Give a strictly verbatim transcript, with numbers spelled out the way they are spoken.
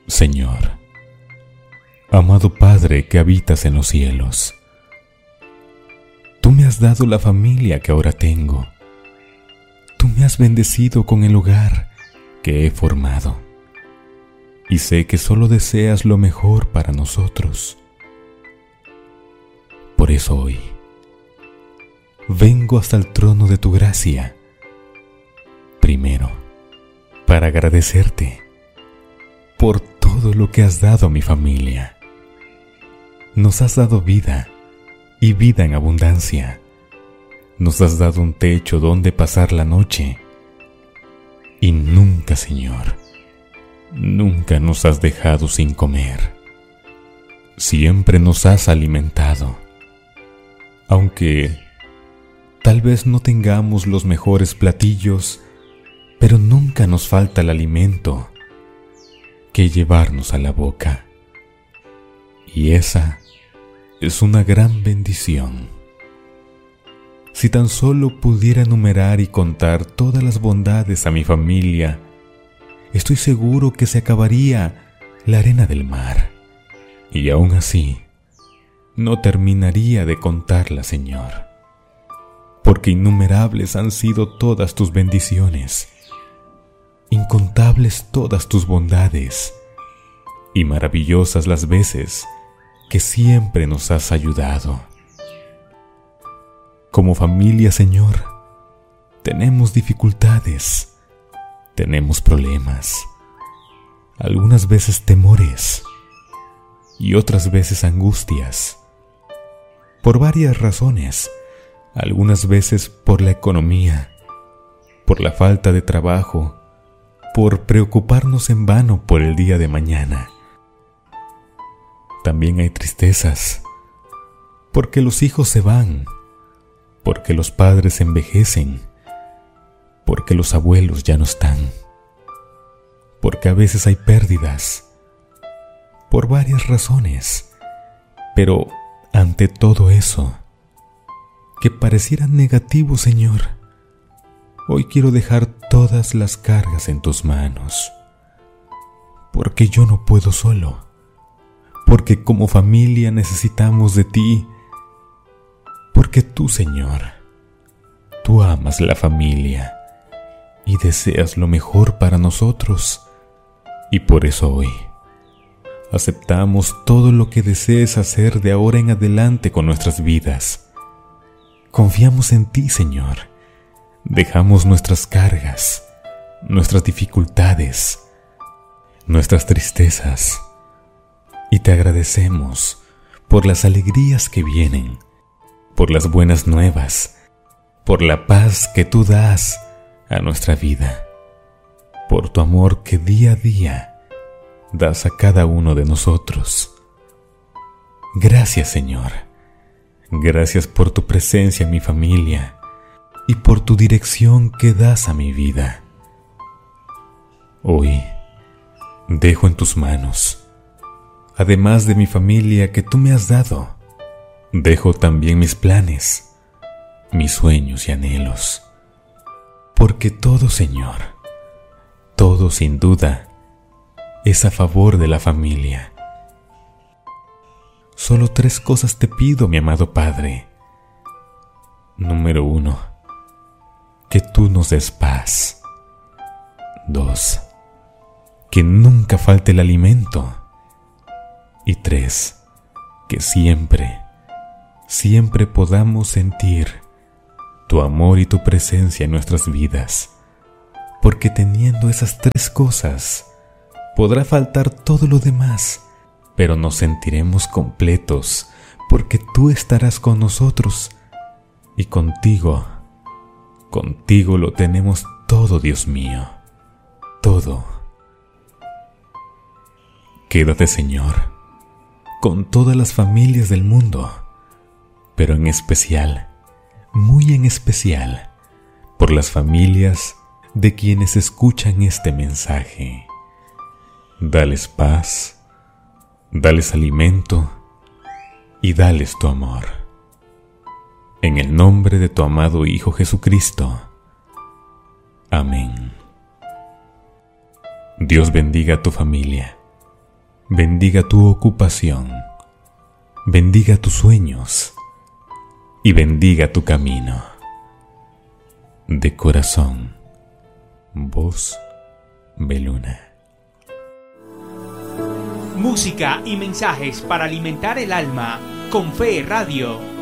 Señor, amado Padre que habitas en los cielos, tú me has dado la familia que ahora tengo. Tú me has bendecido con el hogar que he formado. Y sé que solo deseas lo mejor para nosotros. Por eso hoy vengo hasta el trono de tu gracia. Primero, para agradecerte por todo lo que has dado a mi familia. Nos has dado vida y vida en abundancia. Nos has dado un techo donde pasar la noche. Y nunca, Señor, nunca nos has dejado sin comer. Siempre nos has alimentado. Aunque tal vez no tengamos los mejores platillos, pero nunca nos falta el alimento que llevarnos a la boca. Y esa es una gran bendición. Si tan solo pudiera enumerar y contar todas las bondades a mi familia, estoy seguro que se acabaría la arena del mar. Y aún así, no terminaría de contarla, Señor, porque innumerables han sido todas tus bendiciones, incontables todas tus bondades, y maravillosas las veces que siempre nos has ayudado. Como familia, Señor, tenemos dificultades, tenemos problemas, algunas veces temores y otras veces angustias, por varias razones, algunas veces por la economía, por la falta de trabajo, por preocuparnos en vano por el día de mañana. También hay tristezas, porque los hijos se van, porque los padres envejecen, porque los abuelos ya no están, porque a veces hay pérdidas, por varias razones. Pero ante todo eso, que pareciera negativo, Señor, hoy quiero dejar todas las cargas en tus manos, porque yo no puedo solo, porque como familia necesitamos de ti, porque tú, Señor, tú amas la familia y deseas lo mejor para nosotros, y por eso hoy aceptamos todo lo que desees hacer de ahora en adelante con nuestras vidas. Confiamos en ti, Señor. Dejamos nuestras cargas, nuestras dificultades, nuestras tristezas, y te agradecemos por las alegrías que vienen, por las buenas nuevas, por la paz que tú das a nuestra vida, por tu amor que día a día das a cada uno de nosotros. Gracias, Señor. Gracias por tu presencia en mi familia y por tu dirección que das a mi vida. Hoy dejo en tus manos, además de mi familia que tú me has dado, dejo también mis planes, mis sueños y anhelos, porque todo, Señor, todo sin duda es a favor de la familia. Solo tres cosas te pido, mi amado Padre. Número uno, que tú nos des paz. Dos, que nunca falte el alimento. Y tres, que siempre, siempre podamos sentir tu amor y tu presencia en nuestras vidas, porque teniendo esas tres cosas, podrá faltar todo lo demás, pero nos sentiremos completos, porque tú estarás con nosotros, y contigo, contigo lo tenemos todo, Dios mío, todo. Quédate, Señor, con todas las familias del mundo, pero en especial, muy en especial, por las familias de quienes escuchan este mensaje. Dales paz, dales alimento y dales tu amor. En el nombre de tu amado Hijo Jesucristo. Amén. Dios bendiga a tu familia bendiga tu ocupación, bendiga tus sueños y bendiga tu camino. De corazón, voz Beluna. Música y mensajes para alimentar el alma con Fe Radio.